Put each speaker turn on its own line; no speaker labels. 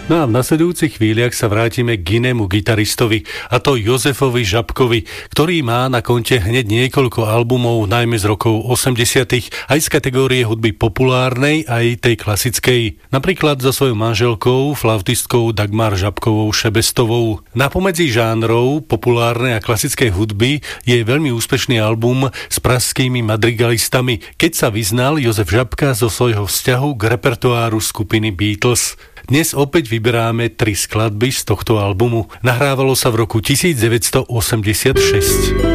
No a v nasledujúcich chvíľach sa vrátime k inému gitaristovi, a to Jozefovi Žabkovi, ktorý má na konte hneď niekoľko albumov, najmä z rokov 80. aj z kategórie hudby populárnej, aj tej klasickej. Napríklad so svojou manželkou, flautistkou Dagmar Žabkovou Šebestovou. Na pomedzi žánrov populárnej a klasickej hudby je veľmi úspešný album s pražskými madrigalistami, keď sa vyznal Jozef Žabka zo svojho vzťahu k repertoáru skupiny Beatles. Dnes opäť vyberáme 3 skladby z tohto albumu. Nahrávalo sa v roku 1986.